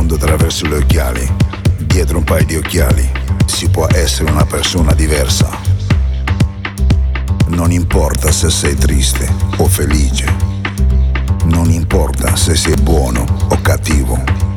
mondo attraverso gli occhiali. Dietro un paio di occhiali si può essere una persona diversa. Non importa se sei triste o felice, non importa se sei buono o cattivo.